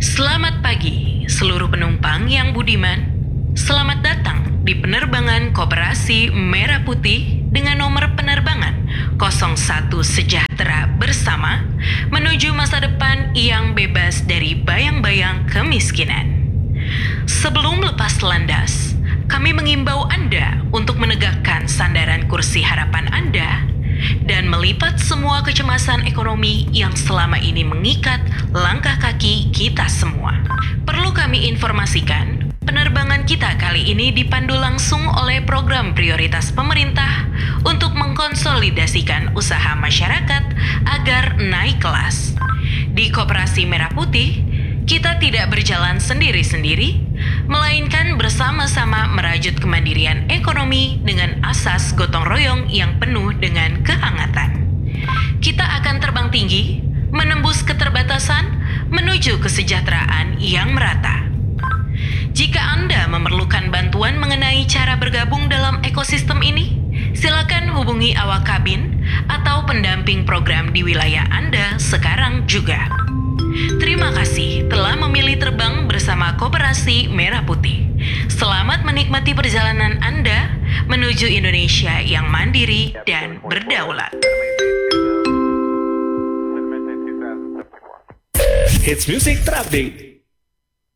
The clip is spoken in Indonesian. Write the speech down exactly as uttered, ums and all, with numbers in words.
Selamat pagi, seluruh penumpang yang budiman. Selamat datang di penerbangan Koperasi Merah Putih dengan nomor penerbangan nol satu Sejahtera bersama menuju masa depan yang bebas dari bayang-bayang kemiskinan. Sebelum lepas landas, kami mengimbau Anda untuk menegakkan sandaran kursi harapan Anda dan melipat semua kecemasan ekonomi yang selama ini mengikat langkah kaki kita semua. Perlu kami informasikan, penerbangan kita kali ini dipandu langsung oleh program prioritas pemerintah untuk mengkonsolidasikan usaha masyarakat agar naik kelas. Di Koperasi Merah Putih, kita tidak berjalan sendiri-sendiri, melainkan bersama-sama merajut kemandirian ekonomi dengan asas gotong royong yang penuh dengan kehangatan. Kita akan terbang tinggi, menembus keterbatasan, menuju kesejahteraan yang merata. Jika Anda memerlukan bantuan mengenai cara bergabung dalam ekosistem ini, silakan hubungi awak kabin atau pendamping program di wilayah Anda sekarang juga. Terima kasih telah memilih terbang bersama Koperasi Merah Putih. Selamat menikmati perjalanan Anda menuju Indonesia yang mandiri dan berdaulat. Hits Music Terupdate.